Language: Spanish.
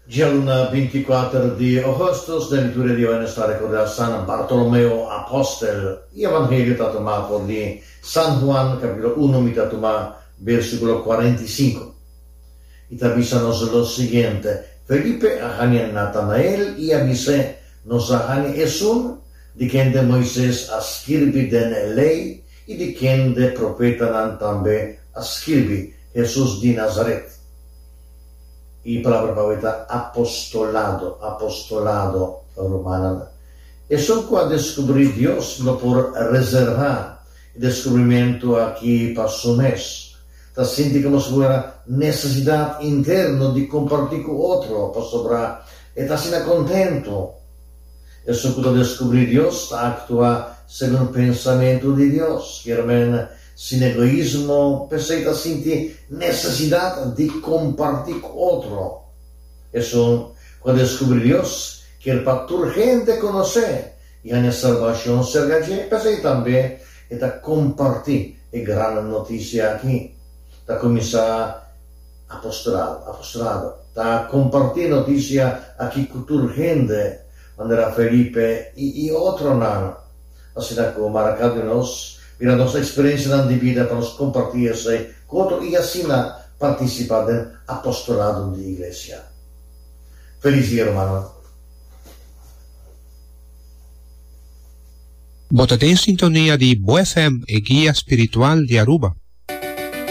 Dia luna 24 de agosto, da leitura di oggi sta ricordando San Bartolomeo Apostol, Evangelio tomato di San Juan, capítulo 1, mitad versículo 45. Y avisa lo siguiente: Felipe ahani a Natanael y avise nos ahani esun, di quien de Moisés ascribi den lei, y di quien de profeta nan tambe ascribi, Jesús di Nazaret. Y palabra favorita, apostolado romana. Eso cuando descubrí Dios, no por reservar el descubrimiento aquí para su mes. Te sientes como si fuera necesidad interna de compartir con otro, para sobrar, y te sientes contento. Eso cuando descubrí Dios, actúa según el pensamiento de Dios, que hermana, sin egoísmo, pensé que siente necesidad de compartir con otro. Eso, cuando descubrí Dios, que el pacto urgente conocer, y a la salvación ser allí, pensé también de compartir la gran noticia aquí. De comenzar apostolado, de compartir noticia aquí cultura urgente, cuando era Felipe y otro nada. Así como marcado de nosotros, mira nuestra experiencia de vida para nos compartirse con otro y así participar del apostolado de la iglesia. Feliz día, hermano. Botate in sintonia di Bo FM e Guia Spiritual di Aruba.